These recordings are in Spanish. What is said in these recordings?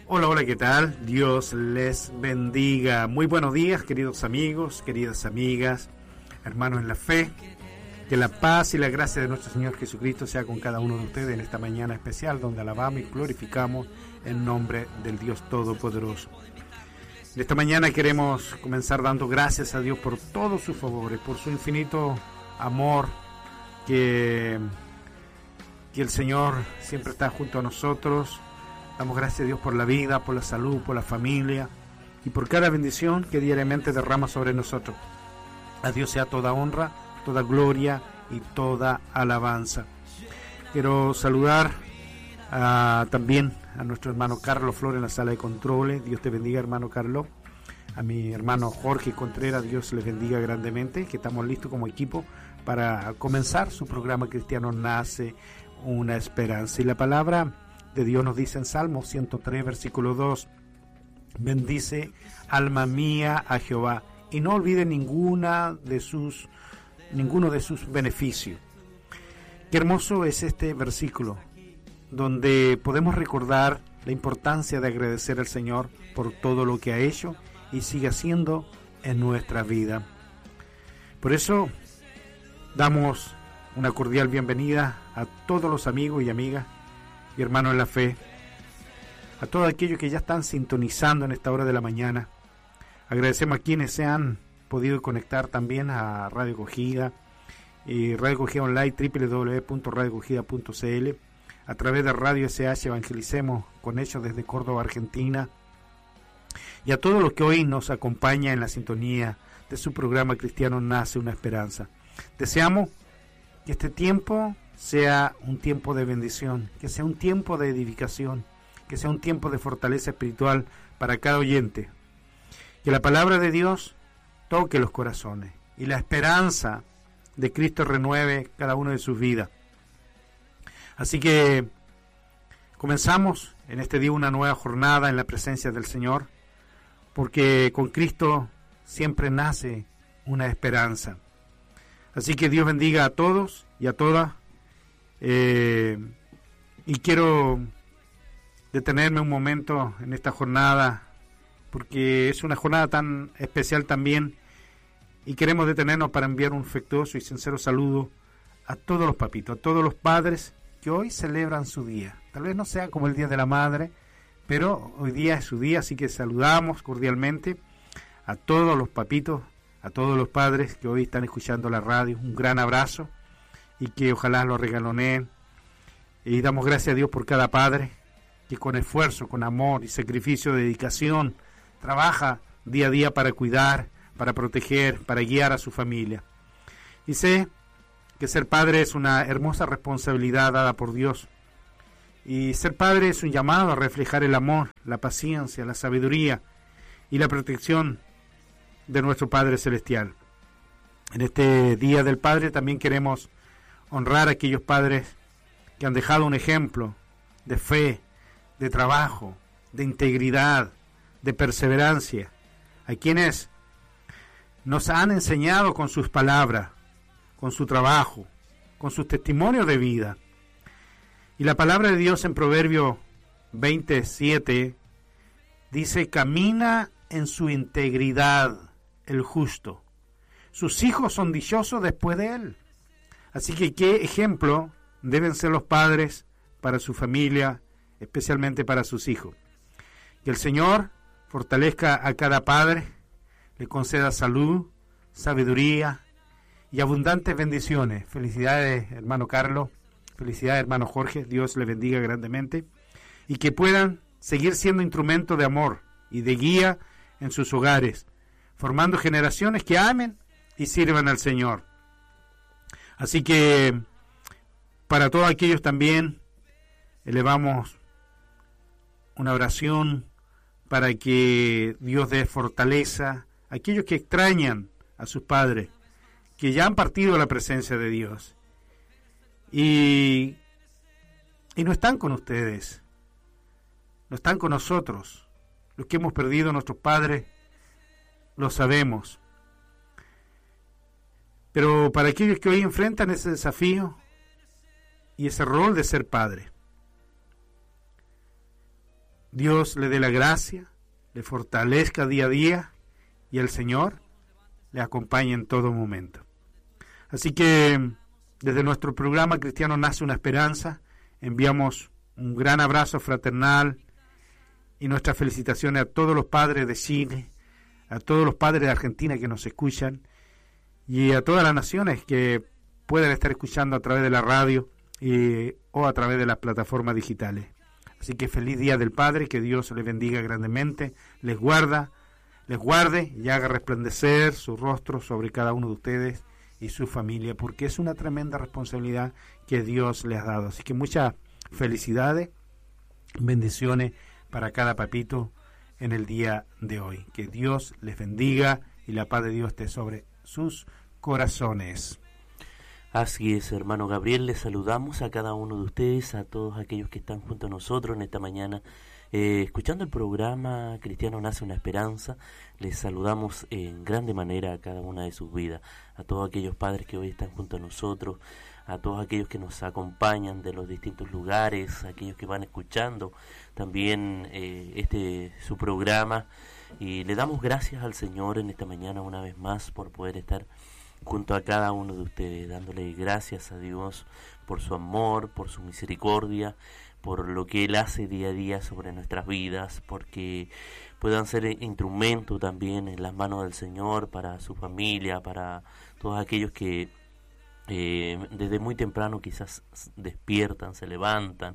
Hola, hola, ¿qué tal? Dios les bendiga. Muy buenos días, queridos amigos, queridas amigas, hermanos en la fe. Que la paz y la gracia de nuestro Señor Jesucristo sea con cada uno de ustedes en esta mañana especial donde alabamos y glorificamos el nombre del Dios Todopoderoso. En esta mañana queremos comenzar dando gracias a Dios por todos sus favores, por su infinito amor, que el Señor siempre está junto a nosotros. Damos gracias a Dios por la vida, por la salud, por la familia y por cada bendición que diariamente derrama sobre nosotros. A Dios sea toda honra, toda gloria y toda alabanza. Quiero saludar también a nuestro hermano Carlos Flores en la sala de controles. Dios te bendiga, hermano Carlos. A mi hermano Jorge Contreras, Dios les bendiga grandemente, que estamos listos como equipo para comenzar su programa Cristiano Nace una Esperanza. Y la palabra de Dios nos dice en Salmo 103, versículo 2, bendice alma mía a Jehová y no olvide ninguno de sus beneficios. Qué hermoso es este versículo, donde podemos recordar la importancia de agradecer al Señor por todo lo que ha hecho y sigue haciendo en nuestra vida. Por eso damos una cordial bienvenida a todos los amigos y amigas y hermanos en la fe, a todos aquellos que ya están sintonizando en esta hora de la mañana. Agradecemos a quienes se han podido conectar también a Radio Acogida y Radio Acogida Online, www.radioacogida.cl, a través de Radio SH Evangelicemos con ellos desde Córdoba, Argentina, y a todos los que hoy nos acompañan en la sintonía de su programa Cristiano Nace una Esperanza. Deseamos que este tiempo sea un tiempo de bendición, que sea un tiempo de edificación, que sea un tiempo de fortaleza espiritual para cada oyente. Que la palabra de Dios toque los corazones y la esperanza de Cristo renueve cada uno de sus vidas. Así que comenzamos en este día una nueva jornada en la presencia del Señor, porque con Cristo siempre nace una esperanza. Así que Dios bendiga a todos y a todas. Y quiero detenerme un momento en esta jornada, porque es una jornada tan especial también, y queremos detenernos para enviar un afectuoso y sincero saludo a todos los papitos, a todos los padres que hoy celebran su día. Tal vez no sea como el Día de la Madre, pero hoy día es su día, así que saludamos cordialmente a todos los papitos, a todos los padres que hoy están escuchando la radio. Un gran abrazo y que ojalá lo regaloneen. Y damos gracias a Dios por cada padre que con esfuerzo, con amor y sacrificio, dedicación, trabaja día a día para cuidar, para proteger, para guiar a su familia. Y sé que ser padre es una hermosa responsabilidad dada por Dios. Y ser padre es un llamado a reflejar el amor, la paciencia, la sabiduría y la protección de nuestro Padre Celestial. En este Día del Padre también queremos honrar a aquellos padres que han dejado un ejemplo de fe, de trabajo, de integridad, de perseverancia, a quienes nos han enseñado con sus palabras, con su trabajo, con sus testimonios de vida. Y la palabra de Dios en Proverbio 27 dice: camina en su integridad el justo, sus hijos son dichosos después de él. Así que qué ejemplo deben ser los padres para su familia, especialmente para sus hijos. Que el Señor fortalezca a cada padre, le conceda salud, sabiduría y abundantes bendiciones. Felicidades, hermano Carlos, felicidades, hermano Jorge, Dios le bendiga grandemente, y que puedan seguir siendo instrumento de amor y de guía en sus hogares, formando generaciones que amen y sirvan al Señor. Así que para todos aquellos también elevamos una oración para que Dios dé fortaleza a aquellos que extrañan a sus padres, que ya han partido a la presencia de Dios y no están con ustedes, no están con nosotros. Los que hemos perdido a nuestros padres lo sabemos. Pero para aquellos que hoy enfrentan ese desafío y ese rol de ser padre, Dios le dé la gracia, le fortalezca día a día y el Señor le acompañe en todo momento. Así que desde nuestro programa Cristiano Nace una Esperanza enviamos un gran abrazo fraternal y nuestras felicitaciones a todos los padres de Chile, a todos los padres de Argentina que nos escuchan y a todas las naciones que pueden estar escuchando a través de la radio o a través de las plataformas digitales. Así que feliz Día del Padre, que Dios les bendiga grandemente, les guarde y haga resplandecer su rostro sobre cada uno de ustedes y su familia, porque es una tremenda responsabilidad que Dios les ha dado. Así que muchas felicidades, bendiciones para cada papito en el día de hoy. Que Dios les bendiga y la paz de Dios esté sobre sus corazones. Así es, hermano Gabriel, les saludamos a cada uno de ustedes, a todos aquellos que están junto a nosotros en esta mañana, escuchando el programa Cristiano Nace una Esperanza. Les saludamos en grande manera a cada una de sus vidas, a todos aquellos padres que hoy están junto a nosotros, a todos aquellos que nos acompañan de los distintos lugares, a aquellos que van escuchando también su programa, y le damos gracias al Señor en esta mañana una vez más por poder estar junto a cada uno de ustedes, dándole gracias a Dios por su amor, por su misericordia, por lo que Él hace día a día sobre nuestras vidas, porque puedan ser instrumento también en las manos del Señor para su familia, para todos aquellos que desde muy temprano quizás despiertan, se levantan,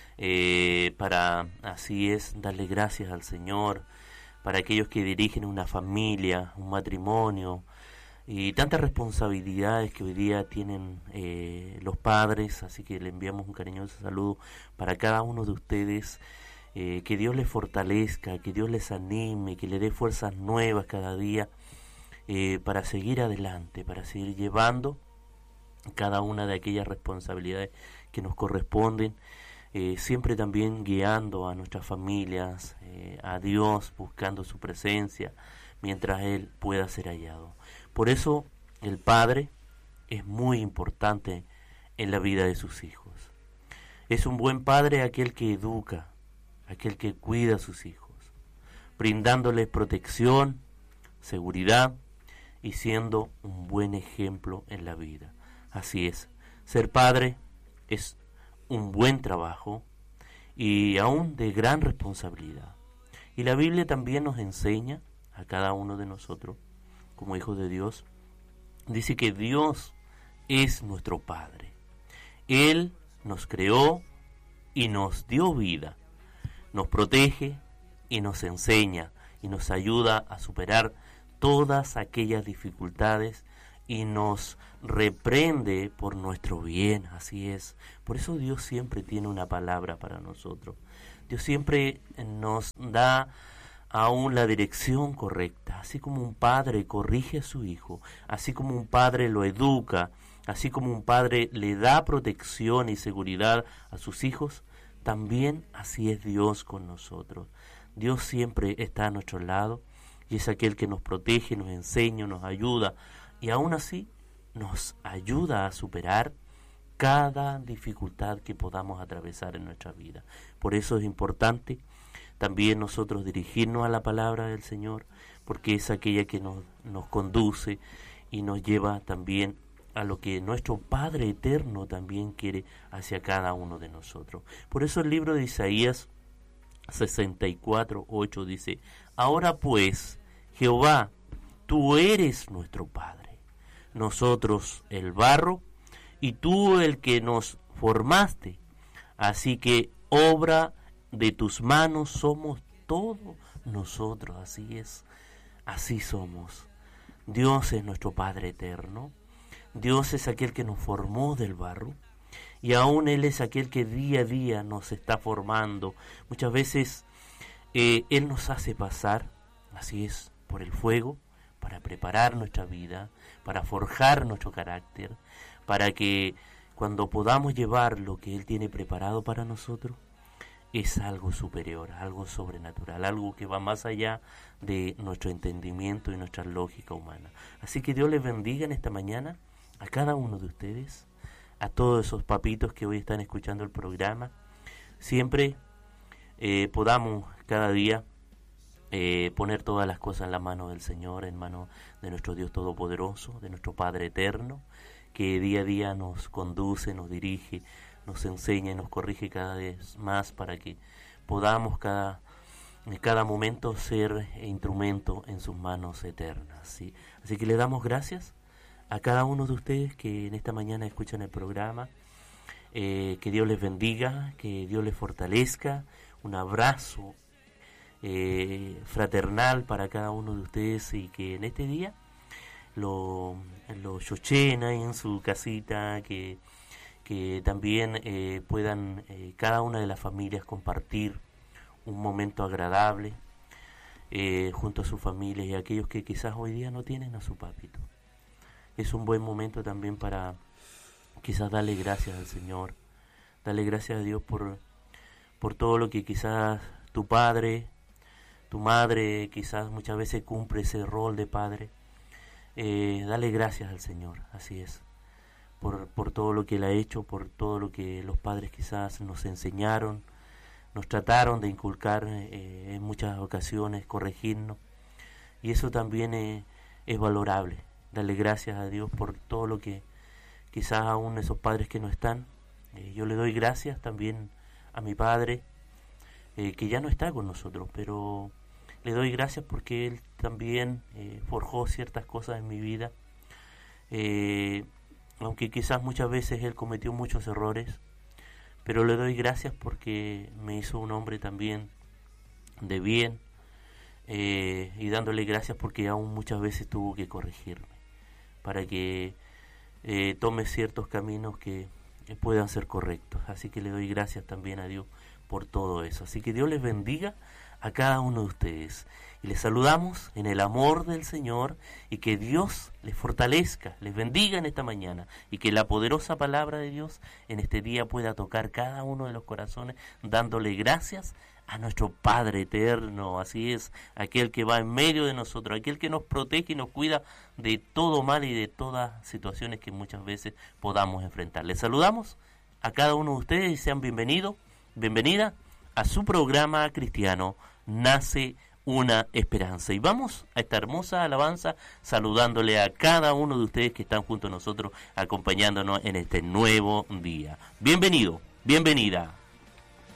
para así es darle gracias al Señor, para aquellos que dirigen una familia, un matrimonio, y tantas responsabilidades que hoy día tienen los padres. Así que le enviamos un cariñoso saludo para cada uno de ustedes, que Dios les fortalezca, que Dios les anime, que le dé fuerzas nuevas cada día, para seguir adelante, para seguir llevando cada una de aquellas responsabilidades que nos corresponden, siempre también guiando a nuestras familias, a Dios, buscando su presencia, mientras Él pueda ser hallado. Por eso el padre es muy importante en la vida de sus hijos. Es un buen padre aquel que educa, aquel que cuida a sus hijos, brindándoles protección, seguridad y siendo un buen ejemplo en la vida. Así es, ser padre es un buen trabajo y aún de gran responsabilidad. Y la Biblia también nos enseña a cada uno de nosotros, como hijos de Dios, dice que Dios es nuestro Padre. Él nos creó y nos dio vida, nos protege y nos enseña y nos ayuda a superar todas aquellas dificultades y nos reprende por nuestro bien. Así es. Por eso Dios siempre tiene una palabra para nosotros. Dios siempre nos da aún la dirección correcta, así como un padre corrige a su hijo, así como un padre lo educa, así como un padre le da protección y seguridad a sus hijos, también así es Dios con nosotros. Dios siempre está a nuestro lado y es aquel que nos protege, nos enseña, nos ayuda y aún así nos ayuda a superar cada dificultad que podamos atravesar en nuestra vida. Por eso es importante también nosotros dirigirnos a la palabra del Señor, porque es aquella que nos conduce y nos lleva también a lo que nuestro Padre Eterno también quiere hacia cada uno de nosotros. Por eso el libro de Isaías 64:8 dice: Ahora pues, Jehová, tú eres nuestro Padre, nosotros el barro, y tú el que nos formaste, así que obra de tus manos somos todos nosotros. Así es, así somos. Dios es nuestro Padre eterno, Dios es aquel que nos formó del barro, y aún Él es aquel que día a día nos está formando. Muchas veces Él nos hace pasar, así es, por el fuego, para preparar nuestra vida, para forjar nuestro carácter, para que cuando podamos llevar lo que Él tiene preparado para nosotros, es algo superior, algo sobrenatural, algo que va más allá de nuestro entendimiento y nuestra lógica humana. Así que Dios les bendiga en esta mañana a cada uno de ustedes, a todos esos papitos que hoy están escuchando el programa. Siempre podamos cada día poner todas las cosas en la mano del Señor, en mano de nuestro Dios Todopoderoso, de nuestro Padre Eterno, que día a día nos conduce, nos dirige, nos enseña y nos corrige cada vez más para que podamos en cada momento ser instrumento en sus manos eternas, ¿sí? Así que le damos gracias a cada uno de ustedes que en esta mañana escuchan el programa. Que Dios les bendiga, que Dios les fortalezca. Un abrazo fraternal para cada uno de ustedes, y que en este día lo chochen ahí en su casita, que también puedan cada una de las familias compartir un momento agradable junto a su familia, y aquellos que quizás hoy día no tienen a su papito. Es un buen momento también para quizás darle gracias al Señor, darle gracias a Dios por todo lo que quizás tu padre, tu madre, quizás muchas veces cumple ese rol de padre. Dale gracias al Señor, así es, por todo lo que Él ha hecho, por todo lo que los padres quizás nos enseñaron, nos trataron de inculcar en muchas ocasiones, corregirnos, y eso también es valorable. Darle gracias a Dios por todo lo que quizás aún esos padres que no están. Yo le doy gracias también a mi padre, que ya no está con nosotros, pero le doy gracias porque él también forjó ciertas cosas en mi vida, aunque quizás muchas veces él cometió muchos errores, pero le doy gracias porque me hizo un hombre también de bien, y dándole gracias porque aún muchas veces tuvo que corregirme para que tome ciertos caminos que puedan ser correctos. Así que le doy gracias también a Dios por todo eso. Así que Dios les bendiga a cada uno de ustedes, y les saludamos en el amor del Señor, y que Dios les fortalezca, les bendiga en esta mañana, y que la poderosa palabra de Dios en este día pueda tocar cada uno de los corazones, dándole gracias a nuestro Padre Eterno. Así es, aquel que va en medio de nosotros, aquel que nos protege y nos cuida de todo mal y de todas situaciones que muchas veces podamos enfrentar. Les saludamos a cada uno de ustedes y sean bienvenida a su programa cristiano Nace una Esperanza. Y vamos a esta hermosa alabanza saludándole a cada uno de ustedes que están junto a nosotros, acompañándonos en este nuevo día. Bienvenido, bienvenida.